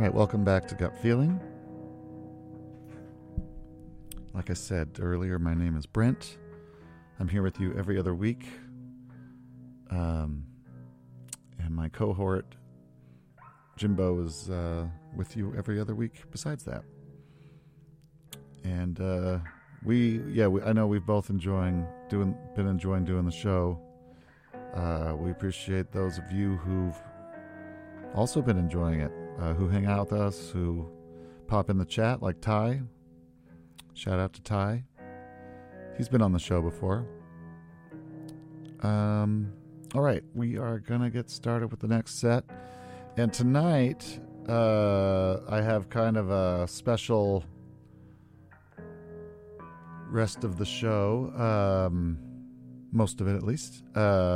right, welcome back to Gut Feeling. Like I said earlier, my name is Brent. I'm here with you every other week. And my cohort, Jimbo, is with you every other week besides that. And I know we've both been enjoying doing the show. We appreciate those of you who've also been enjoying it, who hang out with us, who pop in the chat, like Ty. Shout out to Ty. He's been on the show before. All right, we are gonna get started with the next set, and tonight I have kind of a special rest of the show, most of it at least.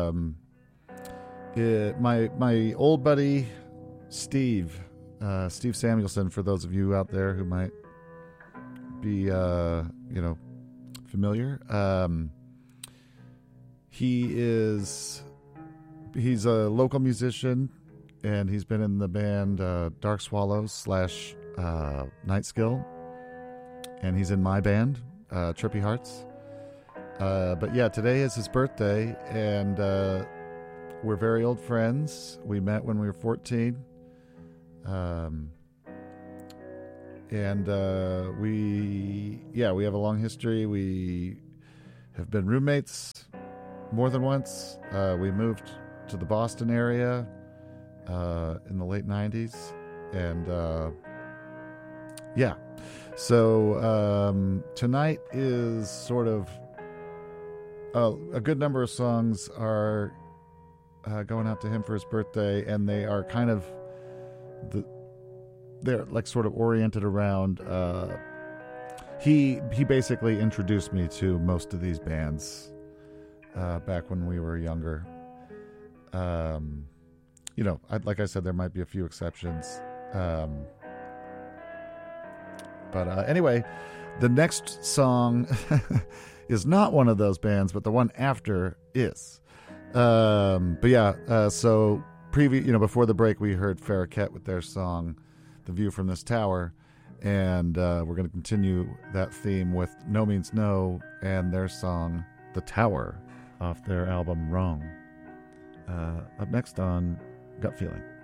My old buddy Steve Samuelson, for those of you out there who might be familiar, he's a local musician, and he's been in the band Dark Swallows / Night Skill, and he's in my band Trippy Hearts. But yeah, today is his birthday, and we're very old friends. We met when we were 14. We have a long history. We have been roommates more than once. We moved to the Boston area in the late 90s. And so tonight is sort of a good number of songs are going out to him for his birthday, and they are kind of they're like sort of oriented around he basically introduced me to most of these bands back when we were younger. Like I said, there might be a few exceptions, but anyway, the next song is not one of those bands, but the one after is. So before the break, we heard Farrakhet with their song "The View from This Tower," and we're going to continue that theme with No Means No and their song "The Tower" off their album Wrong. Up next on Gut Feeling.